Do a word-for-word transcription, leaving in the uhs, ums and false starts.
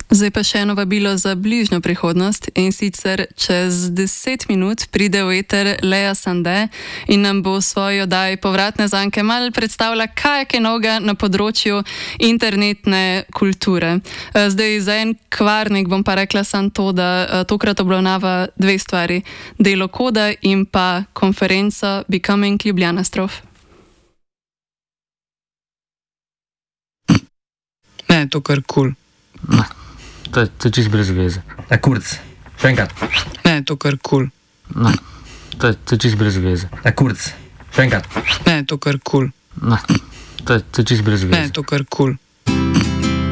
Zdaj pa še eno vabilo za bližnjo prihodnost, in sicer čez deset minut pride v eter Lea Sande in nam bo v svoji oddaji Povratne zanke malo predstavila, kaj je kaj novega na področju internetne kulture. Zdaj za en kvarnik bom pa rekla samo to, da tokrat obravnava dve stvari. Delo Koda in pa konferenco Becoming Ljubljana Strof. Ne, to kar kul. Cool. To je, to je čist brez veze. A kurc, še enkrat. Ne, to kar kul. Cool. To je, to je čist brez veze. A kurc, še enkrat. Ne, to kar kul. Cool. To je, to je čist brez veze. Ne, to kar kul. Cool.